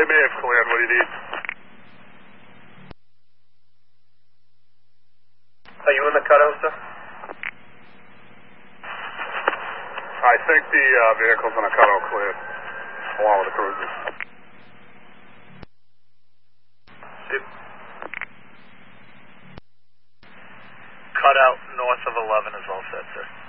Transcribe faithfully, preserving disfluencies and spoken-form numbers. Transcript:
they may have cleared. What do you need? Are you in the cutout, sir? I think the uh, vehicles in the cutout cleared, along with the cruisers. It, cutout north of eleven is all set, sir.